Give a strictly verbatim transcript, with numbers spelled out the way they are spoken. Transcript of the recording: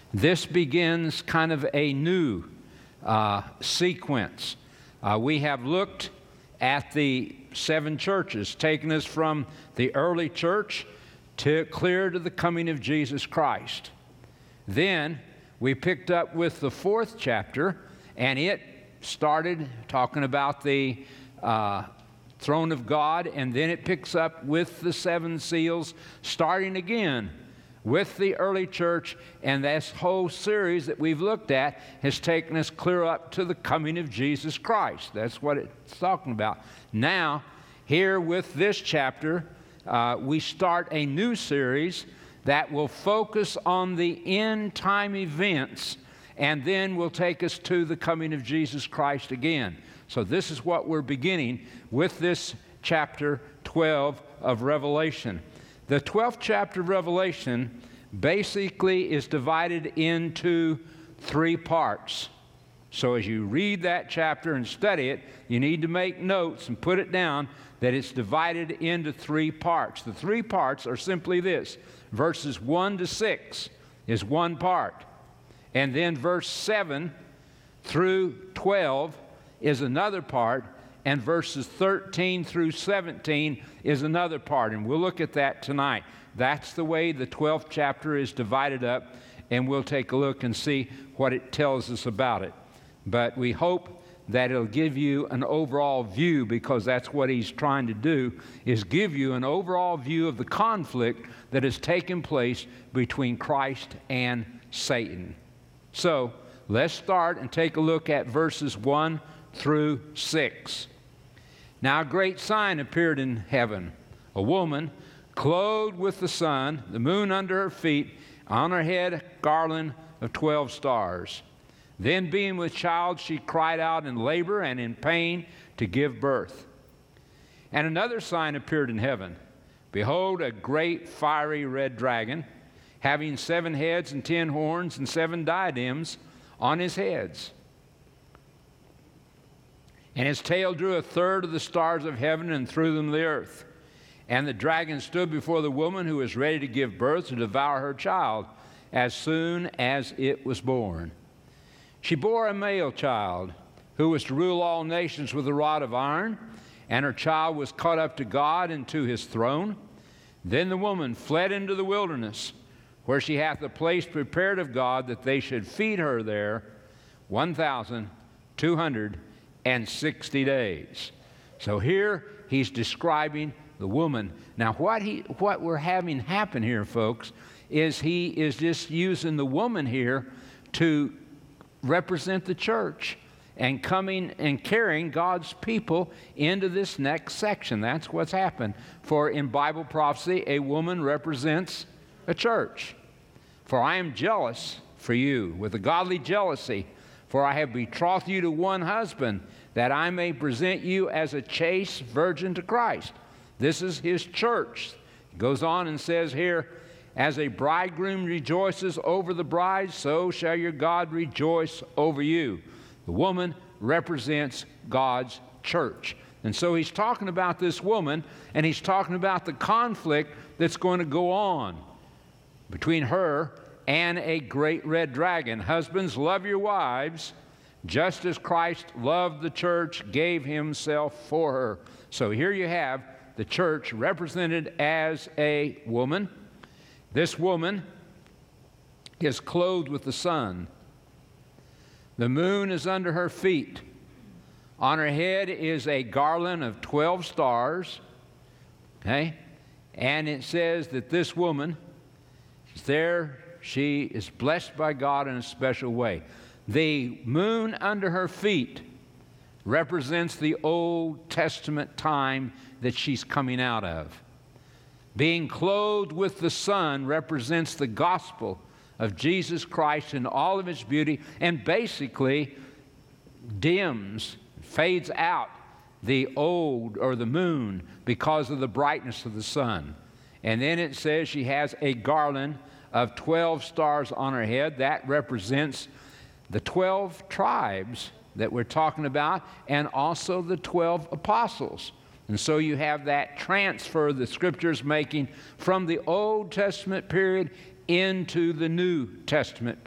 This begins kind of a new uh, sequence. Uh, we have looked at the seven churches, taking us from the early church to clear to the coming of Jesus Christ. Then we picked up with the fourth chapter, and it started talking about the uh, throne of God, and then it picks up with the seven seals, starting again with the early church, and this whole series that we've looked at has taken us clear up to the coming of Jesus Christ. That's what it's talking about. Now, here with this chapter, uh, we start a new series that will focus on the end time events, and then will take us to the coming of Jesus Christ again. So this is what we're beginning with this chapter twelve of Revelation. The twelfth chapter of Revelation basically is divided into three parts. So as you read that chapter and study it, you need to make notes and put it down that it's divided into three parts. The three parts are simply this. Verses one to six is one part. And then verse seven through twelve is another part. And verses thirteen through seventeen is another part. And we'll look at that tonight. That's the way the twelfth chapter is divided up. And we'll take a look and see what it tells us about it. But we hope that it'll give you an overall view, because that's what he's trying to do, is give you an overall view of the conflict that has taken place between Christ and Satan. So let's start and take a look at verses one through six. Now a great sign appeared in heaven, a woman clothed with the sun, the moon under her feet, on her head a garland of twelve stars. Then being with child, she cried out in labor and in pain to give birth. And another sign appeared in heaven. Behold, a great fiery red dragon, having seven heads and ten horns and seven diadems on his heads. And his tail drew a third of the stars of heaven and threw them to the earth. And the dragon stood before the woman who was ready to give birth to devour her child as soon as it was born. She bore a male child who was to rule all nations with a rod of iron, and her child was caught up to God and to his throne. Then the woman fled into the wilderness, where she hath a place prepared of God, that they should feed her there one thousand two hundred sixty days. So here he's describing the woman. Now what he what we're having happen here, folks, is he is just using the woman here to represent the church and coming and carrying God's people into this next section. That's what's happened. For in Bible prophecy, a woman represents a church. For I am jealous for you with a godly jealousy, for I have betrothed you to one husband, that I may present you as a chaste virgin to Christ. This is his church. He goes on and says here, as a bridegroom rejoices over the bride, so shall your God rejoice over you. The woman represents God's church. And so he's talking about this woman, and he's talking about the conflict that's going to go on between her and a great red dragon. Husbands, love your wives, just as Christ loved the church, gave himself for her. So here you have the church represented as a woman. This woman is clothed with the sun. The moon is under her feet. On her head is a garland of twelve stars. Okay? And it says that this woman is there. She is blessed by God in a special way. The moon under her feet represents the Old Testament time that she's coming out of. Being clothed with the sun represents the gospel of Jesus Christ in all of its beauty, and basically dims, fades out the old or the moon because of the brightness of the sun. And then it says she has a garland of twelve stars on her head. That represents the twelve tribes that we're talking about, and also the twelve apostles. And so you have that transfer the Scripture's making from the Old Testament period into the New Testament